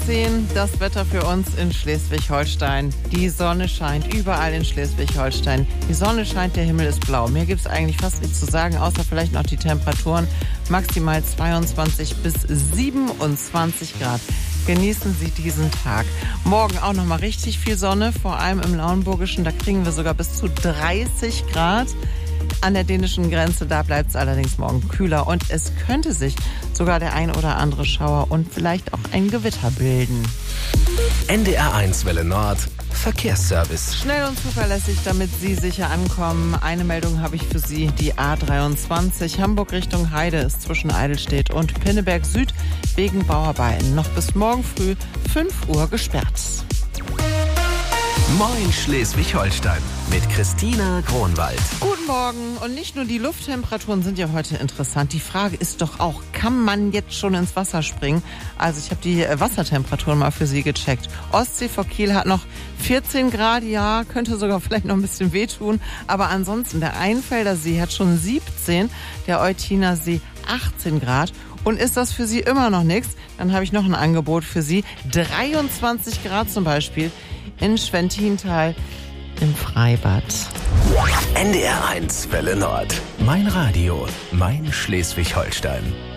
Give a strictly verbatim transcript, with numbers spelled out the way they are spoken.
zehn, das Wetter für uns in Schleswig-Holstein. Die Sonne scheint überall in Schleswig-Holstein. Die Sonne scheint, der Himmel ist blau. Mehr gibt es eigentlich fast nichts zu sagen, außer vielleicht noch die Temperaturen. Maximal zweiundzwanzig bis siebenundzwanzig Grad. Genießen Sie diesen Tag. Morgen auch noch mal richtig viel Sonne, vor allem im Lauenburgischen. Da kriegen wir sogar bis zu dreißig Grad. An der dänischen Grenze, da bleibt es allerdings morgen kühler und es könnte sich sogar der ein oder andere Schauer und vielleicht auch ein Gewitter bilden. N D R eins Welle Nord, Verkehrsservice. Schnell und zuverlässig, damit Sie sicher ankommen. Eine Meldung habe ich für Sie. Die A dreiundzwanzig Hamburg Richtung Heide ist zwischen Eidelstedt und Pinneberg Süd wegen Bauarbeiten noch bis morgen früh fünf Uhr gesperrt. Moin Schleswig-Holstein mit Christina Kronwald. Guten Morgen. Und nicht nur die Lufttemperaturen sind ja heute interessant. Die Frage ist doch auch, kann man jetzt schon ins Wasser springen? Also ich habe die Wassertemperaturen mal für Sie gecheckt. Ostsee vor Kiel hat noch vierzehn Grad, ja, könnte sogar vielleicht noch ein bisschen wehtun. Aber ansonsten, der Einfelder See hat schon siebzehn, der Eutiner See achtzehn Grad. Und ist das für Sie immer noch nichts? Dann habe ich noch ein Angebot für Sie. dreiundzwanzig Grad zum Beispiel in Schwentintal im Freibad. N D R eins Welle Nord. Mein Radio, mein Schleswig-Holstein.